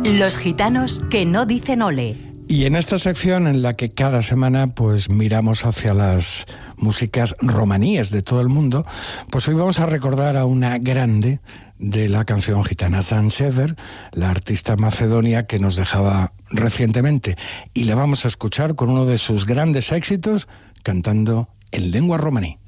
Los gitanos que no dicen ole. Y en esta sección en la que cada semana pues miramos hacia las músicas romaníes de todo el mundo, pues hoy vamos a recordar a una grande de la canción gitana, Jean Sever, la artista macedonia que nos dejaba recientemente. Y la vamos a escuchar con uno de sus grandes éxitos, cantando en lengua romaní.